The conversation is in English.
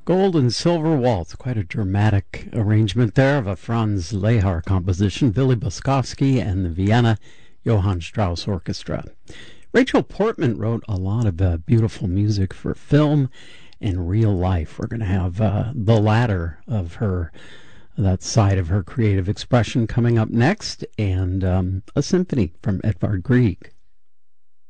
Gold and Silver Waltz, quite a dramatic arrangement there of a Franz Lehar composition, Billy Boskovsky and the Vienna Johann Strauss Orchestra. Rachel Portman wrote a lot of beautiful music for film and real life. We're going to have the latter of her, that side of her creative expression coming up next, and a symphony from Edvard Grieg.